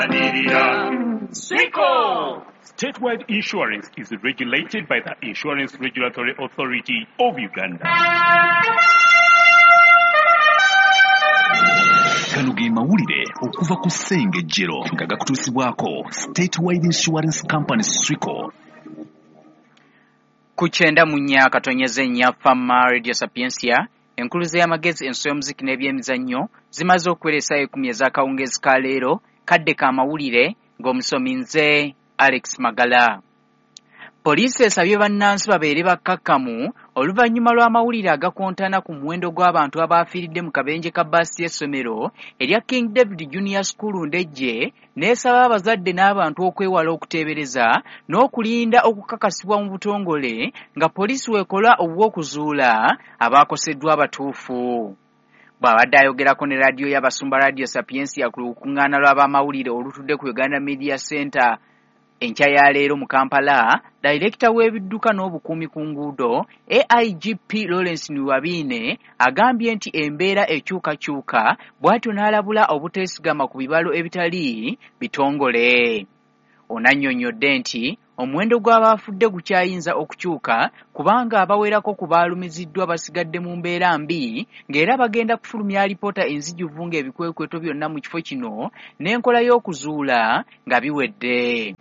Swico! Statewide insurance is regulated by the Insurance Regulatory Authority of Uganda. Kano ge mawulire okuva ku Ssengejjero nga gakutuusibwako Statewide Insurance Company Swico. Kuchenda munya katonyeze nya Fama Radio Sapiensia enkuluze y'amagezi ensoyo muziki n'ebyemizannyo zimaze okweresa 10 ez'akawungezi ka leero kadde ka mawulire ng'omusomi nze Alex Magala. Poliisi esabye bannansi babeere bakkakkamu oluvannyuma lw'amawulire agakontana ku muwendo gw'abantu abaafiiridde mu kabenje ka bbaasi y'essomero erya King David Junior School Ndejje n'esaba abazadde n'abantu okwewala okuteebereza n'okulinda okukakasibwa mu butongole nga poliisi weekola obw'okuzuula abaakoseddwa abatuufu. Bw'abadde ayogerako ne radiyo y'Abasumba Radio Sapiensia ku lukuŋŋaana lw'abamawulire olutudde ku Uganda Media Center enkya ya leero mu Kampala, Director w'ebidduka n'obukuumi ku nguudo AIGP Lawrence Niwabine agambye nti embeera ekyukakyuka bw'atyo n'alabula obuteesigama ku bibalo ebitali bitongole. Onannyonnyodde nti omuwendo gw'abaafudde gukyayinza okukyuka kubanga abawerako ku baalumiziddwa basigadde mu mbeera mbi ng'era bagenda kufulumya alipoota enzijuvu ng'ebikwekweto byonna mu kifo kino n'enkola y'okuzuula nga biwedde.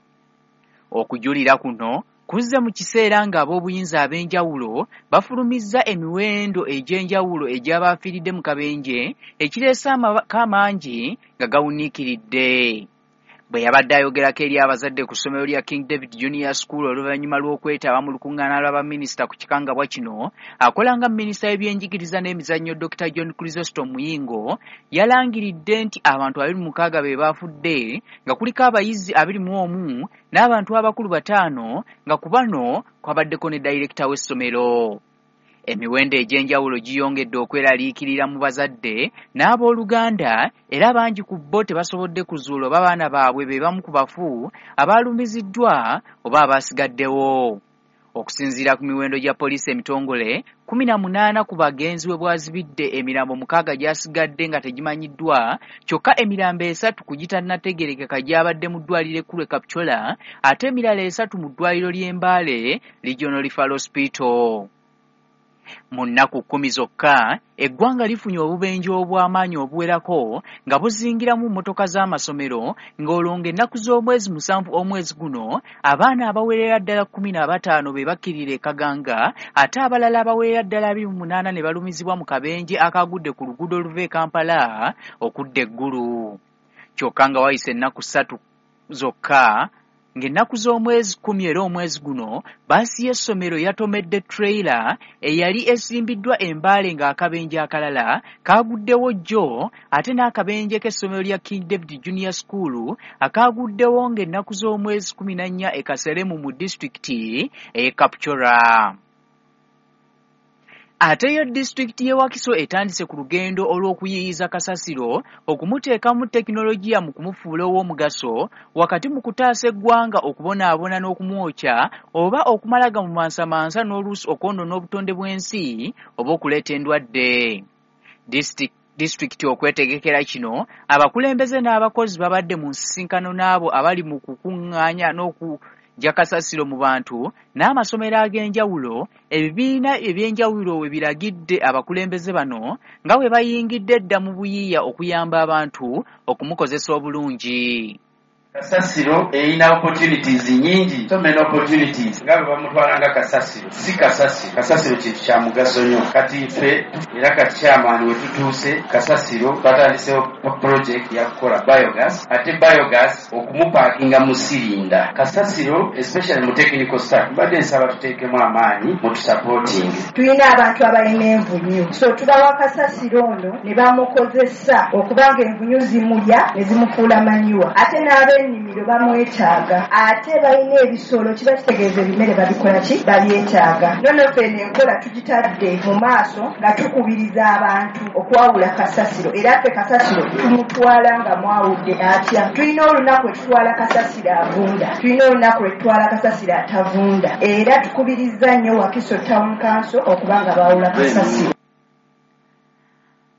Okujulira kuno kuzze mu kiseera ng'ab'obuyinza ab'enjawulo bafulumizza emiwendo egy'enjawulo egy'abaafiiridde mu kabenje ekireese amaka amangi nga gawuniikiridde. Bwe yabadde ayogerako eri abazadde ku ssomero lya King David Junior School oluvannyuma lw'okwetaba mu lukuŋŋaana lw'abaminisita ku kikangabwa kino, akola nga minisita w'ebyenjigiriza n'emizannyo Dr. John Chrysostom Muyingo yalangiridde nti abantu 26 be baafudde nga kuliko abayizi 21 n'abantu abakulu 5 nga ku bano kwabaddeko ne dayirekita w'essomero. Emiwendo egy'enjawulo giyongedde okweraliikirira mu bazadde n'abooluganda era bangi ku bo tebasobodde kuzuula oba abaana baabwe be bamu ku bafu abaalumiziddwa oba abaasigaddewo. Okusinziira ku miwendo gya poliisi emitongole, 18 ku bagenzi we bwazibidde emirambo 6 gyasigadde nga tegimanyiddwa, kyokka emirambo 3 ku gitannategerekeka gyabadde mu ddwaliro ekkulu e Kapchola ate emirala 3 mu ddwaliro ly'e Mbale Regional Referral Hospital. Mu nnaku 10 zokka eggwanga lifunye obubenje obw'amaanyi obuwerako nga buzingiramu mmotoka z'amasomero ng'olwo ennaku z'omwezi 7 omwezi guno abaana abawerera ddala 15 be bakkirira e Kaganga ate abalala abawerera ddala 28 ne balumizibwa mu kabenje akagudde ku luguudo oluva e Kampala okudda eggulu. Kyokka nga wayise ennaku 3 zokka ng'ennaku z'omwezi 10 era omwezi guno baasi y'essomero yatomedde trailer eyali esimbiddwa embaale ng'akabenje akalala kaaguddewo jjo ate n'akabenje k'essomero lya King David Junior School akaaguddewo ng'ennaku z'omwezi 14 e Kaseremu mu disitulikiti e Kapchora. Ate yo disitulikiti y'e Wakiso etandise ku lugendo olw'okuyiyiza kasasiro okumuteekamu tekinologiya mu kumufuula ow'omugaso wakati mu kutaasa eggwanga okubonaabona n'okumwokya oba okumalaga mu mansamansa n'oluusi okwonoona obutonde bw'ensi oba okuleeta endwadde. Disitulikiti okwetegekera kino abakulembeze n'abakozi babadde mu nsisinkano n'abo abali mu kukuŋŋaanya jakasasiro mu bantu n'amasomero ag'enjawulo ebibiina ebyenjawulo we biragidde abakulembeze bano nga bwe bayingidde dda mu buyiiya okuyamba abantu okumukozesa obulungi. Kasasiro erina opportunities nyingi, so many opportunities. Nga bwe bamutwalanga kasasiro, si kasasiro. Kasasiro kintu kya mugaso nnyo. Kati ffe era kati chairman we tutuuse kasasiro batandisewo project ya kukola biogas. Ate biogas okumupakinga mu silinda. Kasasiro especially mu technical staff badde nsaba tuteekemu amaanyi mu supporting. Tulina abantu abalina envunyu, so tubawa kasasiro ono ne bamukozesa okubanga envunyu zimulya ne zimufuula manyiwa. Ate n'ab'ennimiro bamwetaaga, ate balina ebisolo kiba kitegeeza ebimere babikola ki babyetaaga. Nono ffe enkola tugitadde mu maaso nga tukubiriza abantu okwawula kasasiro, era ffe kasasiro tumutwala nga mwawudde atya. Tulina olunaku etutwala kasasiro avunda, tulina olunaku etutwala kasasiro atavunda, era tukubiriza nnyo Wakiso Town Council okubanga baawula kasasiro.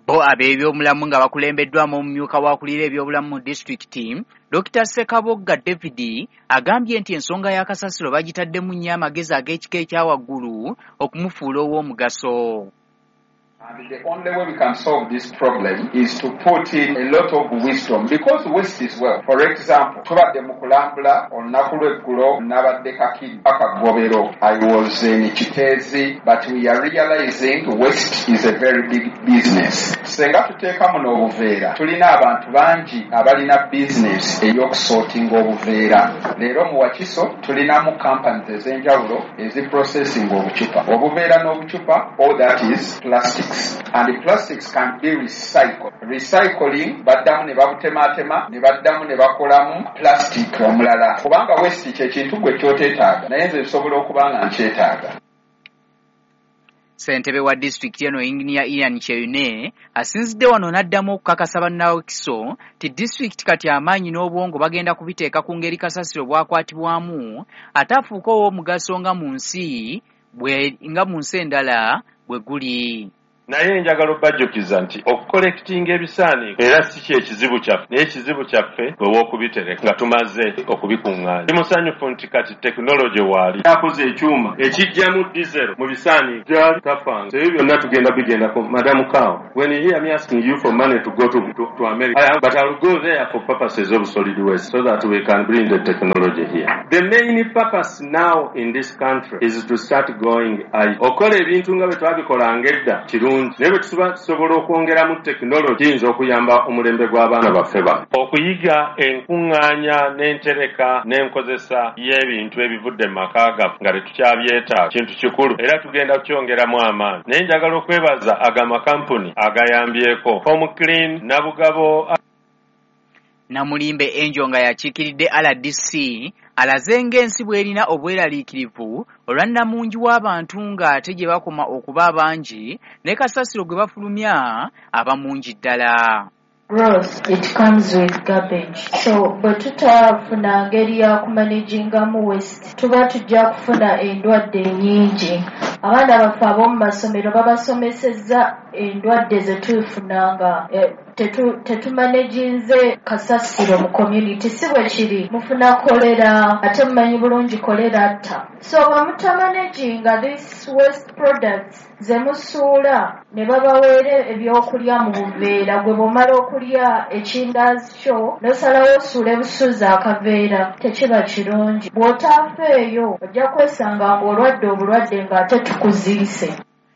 Bo ab'ebyobulamu nga bakulembeddwamu omumyuka w'akulira ebyobulamu mu disitulikiti Dr. Sekabogga David agambye nti ensonga ya kasasiro bagitaddemu nnyo amagezi ag'ekika ekyawaggulu okumufuula ow'omugaso. And the only way we can solve this problem is to put in a lot of wisdom, because waste is wealth. For example, tubadde mu kulambula olunaku lw'eggulo nabadde Kakiri paka Gobero. I was in Kiteezi, but we are realizing waste is a very big business. Senga tuteeka muno obuveera, tulina abantu bangi abalina business ey'okusortinga obuveera. Leero mu Wakiso tulinamu companies ez'enjawulo ezi-processing obucupa. Obuveera n'obucupa, all that is plastics. And the plastics can be recycled. Recycling, baddamu ne babutematema, ne baddamu ne bakolamu plastic omulala. Kubanga waste kye kintu gwe kyoteetaaga, naye nze nsobola okuba nga nkyetaaga. Ssentebe wa disitulikiti eno Engineer Ian Kyeyune asinzidde wano n'addamu okukakasa bannawakiso ti disitulikiti kati amaanyi n'obwongo bagenda kubiteeka ku ngeri kasasiro bwakwatibwamu ate afuuka ow'omugaso nga mu nsi endala bwe guli. Naye njagala obajjukiza nti okukolekitinga ebisaaniiko era si kyekizibu kyaffe, naye ekizibu kyaffe bwe w'okubitereka nga tumaze okubikuŋŋaanya. Ndi musanyufu nti kati tekinologi waali yakoze ekyuma ekijjamu dizero mu bisaaniiko gyali tafanga. Ebyo byonna tugenda bigendako. Madam Kao, when you hear me asking you for money to go to America, but I will go there for purposes of solid waste so that we can bring the technology here. The main purpose now in this country is to start going okola ebintu nga bwe twabikolanga edda kirungi. Naye bwe tusobola okwongeramu tekinologi kiyinza okuyamba omulembe gw'abaana baffe bano okuyiga enkuŋŋaanya n'entereka n'enkozesa y'ebintu ebivudde mu maka gaffe nga tetukyabyetaaga kintu kikulu era tugenda kukyongeramu amaanyi. Naye njagala okwebaza ag'amakampuni agayambyeko Home Clean Nabugabo. Namulimbe Enjo nga yakiikiridde RDC alaze ng'ensi bw'erina obweraliikirivu olwannamungi w'abantu ng'ate gye bakoma okuba abangi ne kasasiro gwe bafulumya abamungi ddala. Growth, it comes with garbage. So, bwe tutafuna ngeri ya kumanagingamu waste, tuba tujja kufuna endwadde nnyingi. Abaana baffe ab'omu masomero babasomesezza endwadde ze tufunanga tetumanaginze kasasiro mu community. Si bwe kiri mufuna kolera ate mumanyi bulungi kolera atta. So bwe mutamanaginga these waste products ze musuula ne babaweera ebyokulya mu buveera, gwe bw'omala okulya ekindazi kyo n'osalawo osuula ebusuuzi akaveera, tekiba kirungi. Bw'otaafeeyo ojja kwesanga ng'olwadde obulwadde ng'ate tukuziise.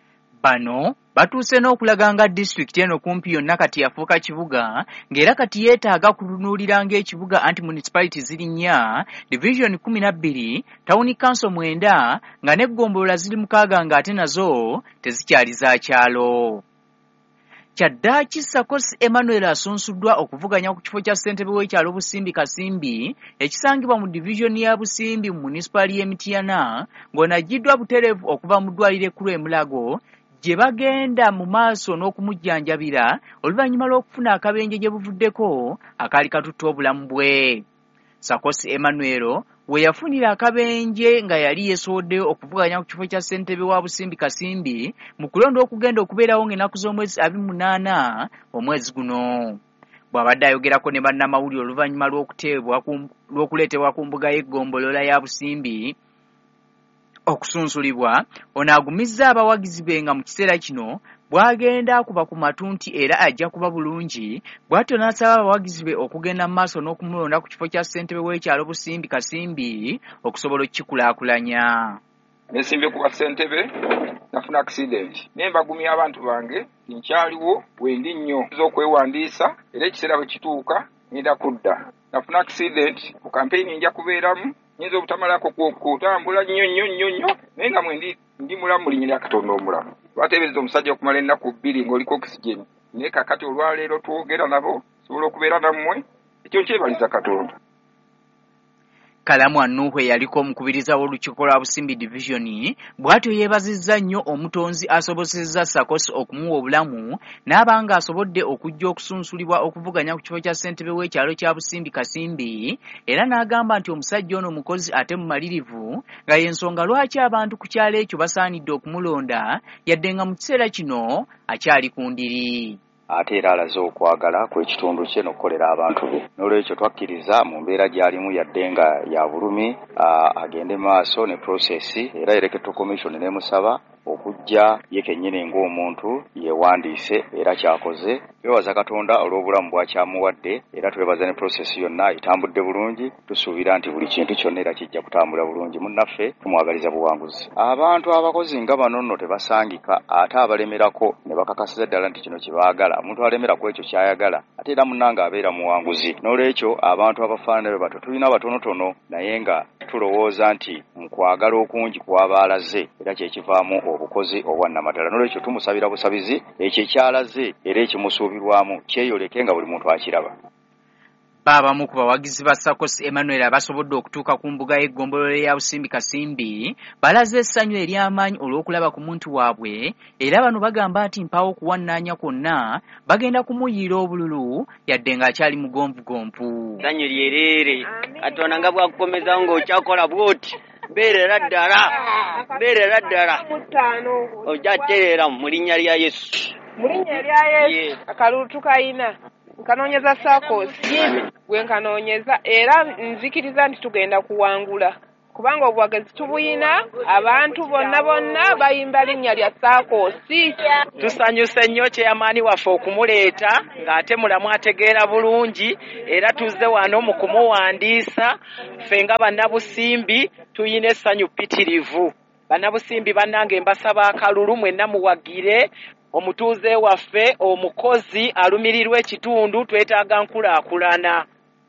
Bano batuuse n'okulaga nga disitulikiti eno kumpi yonna kati yafuuka kibuga ng'era kati yeetaaga kutunuulira ng'ekibuga anti-municipality ziri 4, division 12, town council 9 nga n'eggombolola ziri 6 ng'ate nazo tezikyali za kyalo. Kyaddaaki Sakosi Emmanuel asunsuddwa okuvuganya ku kifo kya ssentebe w'ekyalo Busimbi Kasimbi ekisangibwa mu divisioni ya Busimbi mu munisipali y'Emityana ng'onaggiddwa butereevu okuva mu ddwaliro ekkulu e Mulago gye bagenda mu maaso n'okumujjanjabira oluvannyuma lw'okufuna akabenje gye buvuddeko akaali katutta obulamu bwe. Sakosi Emmanuel we yafunira akabenje nga yali yeesowoddeyo okuvuganya ku kifo kya ssentebe wa Busimbi Kasimbi mu kulonda okugenda okubeerawo ng'ennaku z'omwezi 28 omwezi guno. Bw'abadde ayogerako ne bannamawulire oluvannyuma lw'okuleetebwa ku mbuga y'eggombolola ya Busimbi okusunsulibwa, ono agumizza abawagizi be nga mu kiseera kino bw'agenda akuba ku matu nti era ajja kuba bulungi, bw'atyo n'asaba abawagizi be okugenda mu maaso n'okumulonda ku kifo kya ssentebe w'ekyalo Busimbi Kasimbi okusobola okukikulaakulanya. Nesimbye ku ssentebe nafuna accident naye mbagumya abantu bange nkyaliwo wendi nnyo z'okwewandiisa era ekiseera bwe kituuka ngenda kudda. Nafuna accident ku kampeyini nja kubeeramu nyinza obutamalako kutambula nnyo naye nga mwe ndi mulamu linnya lya Katonda omulamu. Bateebereza omusajja okumala ennaku 2 ng'oliko oxygen, naye kakati olwaleero twogera nabo sobola okubeera nammwe, ekyo nkyebaliza Katonda. Kalamu Anuhwe yaliko omukubiriza w'olukiiko lwa Busimbi Division bw'atyo yeebazizza nnyo omutonzi asobozesezza Sakosi okumuwa obulamu n'abanga asobodde okujja okusunsulibwa okuvuganya ku kifo kya ssentebe w'ekyalo kya Busimbi Kasimbi, era n'agamba nti omusajja ono mukozi ate mumalirivu nga y'ensonga lwaki abantu ku kyalo ekyo basaanidde okumulonda yadde nga mu kiseera kino akyali ku ndiri. ate era alaze okwagala kw'ekitundu kye n'okukolera abantu be. N'olwekyo twakkiriza mu mbeera gy'alimu yadde nga ya bulumi agende maaso ne prosesi, era Electoral Commission n'emusaba okujja ye kennyini ng'omuntu yeewandiise era kyakoze. Twebaza Katonda olw'obulamu bw'akyamuwadde era twebaza ne prosesi yonna etambudde bulungi. Tusuubira nti buli kintu kyonna era kijja kutambula bulungi. Munnaffe tumwagaliza buwanguzi. Abantu abakozi nga bano nno tebasangika, ate abalemerako ne bakakasiza ddala nti kino kye baagala. Omuntu alemera ku ekyo ky'ayagala ate era munnanga abeera muwanguzi. N'olwekyo abantu abafaanana bwe bato tulina batonotono naye nga tulowooza nti mu kwagala okungi kw'abaalaze era kyekivaamu obukozi obwannamadala. N'olwekyo tumusabira busabizi ekyo ekyalaze era ekimusuubirwamu kyeyoleke nga buli muntu akiraba. Abamu ku bawagizi ba SACCOS Emmanuel abasobodde okutuuka ku mbuga y'eggombolola ya Busimbi Kasimbi balaze essanyu ery'amaanyi olw'okulaba ku muntu waabwe, era bano bagamba nti mpawo okuwannaanya kwonna bagenda kumuyiira obululu yadde ng'akyali mugonvugompu. Essanyu lyereere Katonda nga bwakukomezawo ng'okyakola bw'oti beerera ddala ojja tereera mu linnya lya Yesu. Mu linnya lya Yesu akalulu tukayina nkanoonyeza SACCOS gwe nkanoonyeza era nzikiriza nti tugenda kuwangula kubanga obuwagezi tubuyina, abantu bonna bayimba linnya lya SACCOS. Tusanyuse nnyo kyeyamaani waffe okumuleeta ng'ate mulamu ategeera bulungi era tuzze wano mu kumuwandiisa. Ffe nga bannabusimbi tuyina essanyu ppitirivu. Bannabusimbi bannange mbasaba akalulu mwenna muwagire omutuuze waffe omukozi alumirirwa ekitundu, twetaaga nkulaakulana.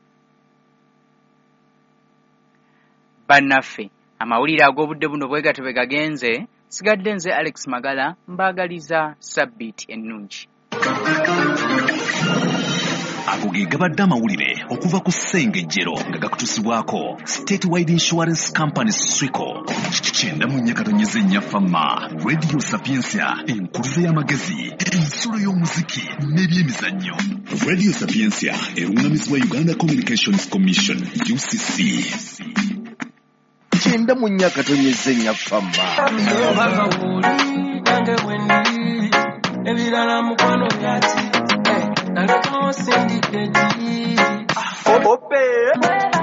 Bannaffe amawulire ag'obudde buno bwe gatyo bwe gagenze, sigadde nze Alex Magala mbaagaliza Sabbiiti ennungi. Ago ge gabadde amawulire okuva ku Ssengejjero nga gakutusibwako Statewide Insurance Company Swico. Kyenda mu nnyakatonyeze nnyafama Radio Sapiensia, enkuluze y'amagezi, ensulo y'omuziki n'ebyemizannyo. Radio Sapiensia erungamizibwa Uganda Communications Commission UCC. Kyenda mu nnyakatonyeze nnyafama. Ebirala mukwano byati naleka osindiketi